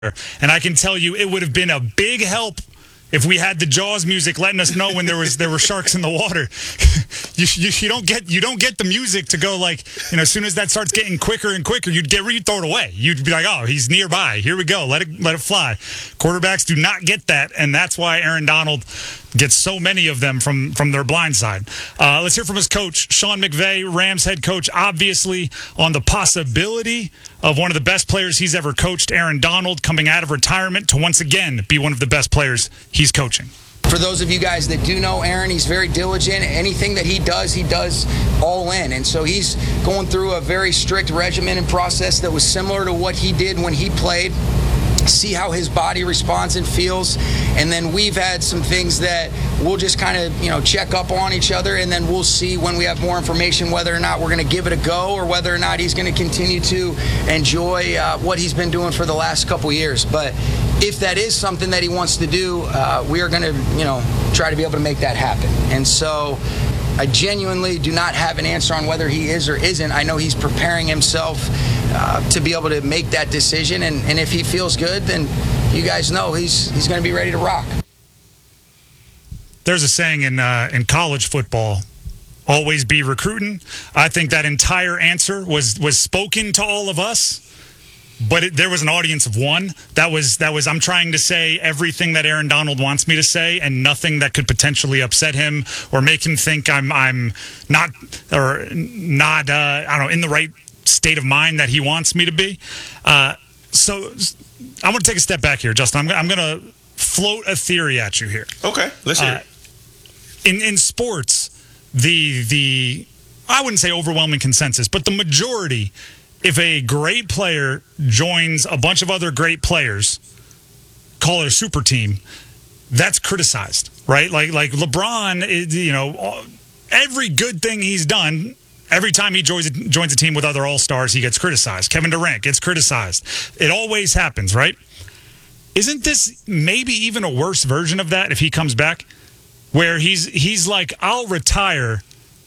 And I can tell you, it would have been a big help if we had the Jaws music letting us know when there were sharks in the water. you don't get the music to go like, as soon as that starts getting quicker and quicker, you'd throw it away. You'd be like, oh, he's nearby. Here we go. Let it fly. Quarterbacks do not get that, and that's why Aaron Donald gets so many of them from their blind side. Let's hear from his coach, Sean McVay, Rams head coach, obviously on the possibility of one of the best players he's ever coached, Aaron Donald, coming out of retirement to once again be one of the best players he's coaching. For those of you guys that do know Aaron, he's very diligent. Anything that he does all in. And so he's going through a very strict regimen and process that was similar to what he did when he played. See how his body responds and feels, and then we've had some things that we'll just kind of check up on each other, and then we'll see when we have more information whether or not we're going to give it a go or whether or not he's going to continue to enjoy what he's been doing for the last couple years. But if that is something that he wants to do, we are going to try to be able to make that happen. And so I genuinely do not have an answer on whether he is or isn't. I know he's preparing himself to be able to make that decision, and if he feels good, then you guys know he's going to be ready to rock. There's a saying in college football, always be recruiting. I think that entire answer was spoken to all of us, but there was an audience of one. That was I'm trying to say everything that Aaron Donald wants me to say, and nothing that could potentially upset him or make him think I'm not I don't know, in the right state of mind that he wants me to be. So I want to take a step back here, Justin. I'm going to float a theory at you here. Okay, let's hear it. In sports, the I wouldn't say overwhelming consensus, but the majority, if a great player joins a bunch of other great players, call it a super team, that's criticized, right? Like LeBron, every good thing he's done, every time he joins a team with other all-stars, he gets criticized. Kevin Durant gets criticized. It always happens, right? Isn't this maybe even a worse version of that if he comes back? Where he's like, I'll retire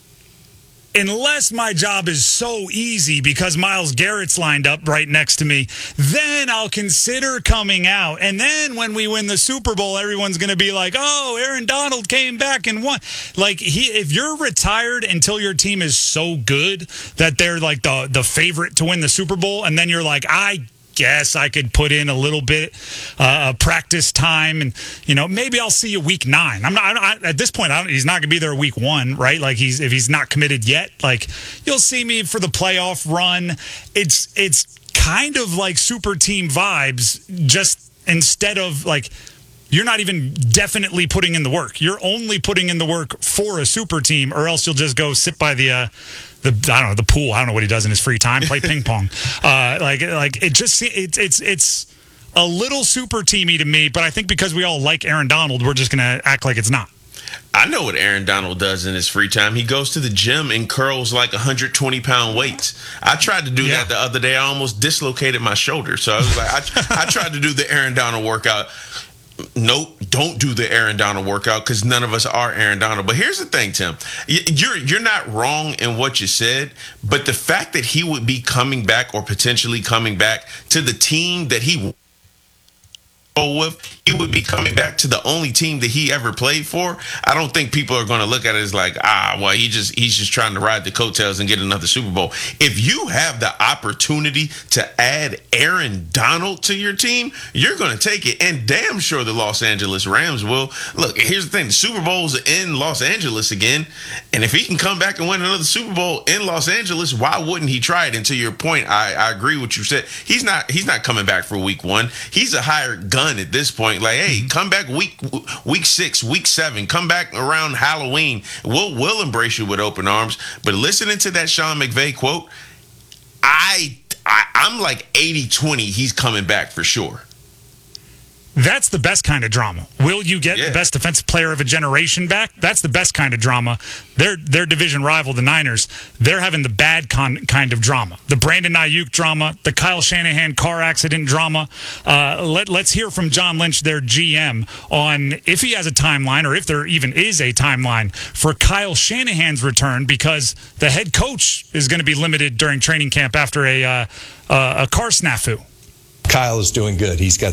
unless my job is so easy because Myles Garrett's lined up right next to me, then I'll consider coming out. And then when we win the Super Bowl, everyone's going to be like, oh, Aaron Donald came back and won. Like, if you're retired until your team is so good that they're like the favorite to win the Super Bowl, and then you're like, I guess I could put in a little bit practice time, and maybe I'll see you week 9. I'm not at this point. He's not going to be there week 1, right? Like if he's not committed yet, like you'll see me for the playoff run. It's kind of like super team vibes. Just instead of like, you're not even definitely putting in the work. You're only putting in the work for a super team, or else you'll just go sit by the pool. I don't know what he does in his free time. Play ping pong. It's a little super teamy to me. But I think because we all like Aaron Donald, we're just gonna act like it's not. I know what Aaron Donald does in his free time. He goes to the gym and curls like 120-pound weights. I tried to do that the other day. I almost dislocated my shoulder. So I was like, I tried to do the Aaron Donald workout. Nope, don't do the Aaron Donald workout because none of us are Aaron Donald. But here's the thing, Tim. You're not wrong in what you said, but the fact that he would be coming back or potentially coming back to the team that he with, he would be coming back to the only team that he ever played for. I don't think people are going to look at it as like, he's just trying to ride the coattails and get another Super Bowl. If you have the opportunity to add Aaron Donald to your team, you're going to take it, and damn sure the Los Angeles Rams will. Look, here's the thing. The Super Bowl's in Los Angeles again, and if he can come back and win another Super Bowl in Los Angeles, why wouldn't he try it? And to your point, I agree with what you said. He's not coming back for week 1. He's a hired gun at this point. Like, hey, come back week 6, week 7, come back around Halloween. We'll embrace you with open arms. But listening to that Sean McVay quote, I'm like 80-20. He's coming back for sure. That's the best kind of drama. Will you get the best defensive player of a generation back? That's the best kind of drama. Their division rival, the Niners, they're having the bad kind of drama. The Brandon Ayuk drama, the Kyle Shanahan car accident drama. Let's hear from John Lynch, their GM, on if he has a timeline or if there even is a timeline for Kyle Shanahan's return, because the head coach is going to be limited during training camp after a car snafu. Kyle is doing good. He's got